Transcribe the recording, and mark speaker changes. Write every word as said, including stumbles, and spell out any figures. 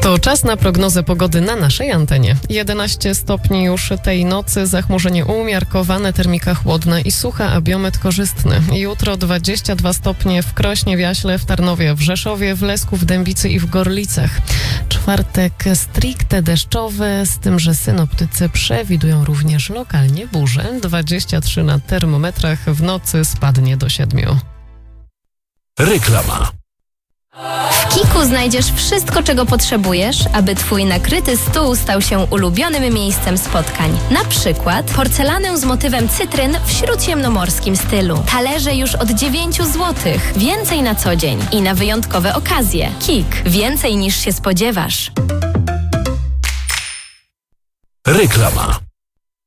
Speaker 1: To czas na prognozę pogody na naszej antenie. jedenaście stopni już tej nocy, zachmurzenie umiarkowane, termika chłodna i sucha, a biometr korzystny. Jutro dwadzieścia dwa stopnie w Krośnie, w Jaśle, w Tarnowie, w Rzeszowie, w Lesku, w Dębicy i w Gorlicach. Czwartek stricte deszczowy, z tym, że synoptycy przewidują również lokalnie burze. dwadzieścia trzy na termometrach, w nocy spadnie do siedmiu.
Speaker 2: Reklama.
Speaker 3: W Kiku znajdziesz wszystko, czego potrzebujesz, aby twój nakryty stół stał się ulubionym miejscem spotkań. Na przykład porcelanę z motywem cytryn w śródziemnomorskim stylu. Talerze już od dziewięć złotych. Więcej na co dzień i na wyjątkowe okazje. Kik. Więcej niż się spodziewasz.
Speaker 2: Reklama.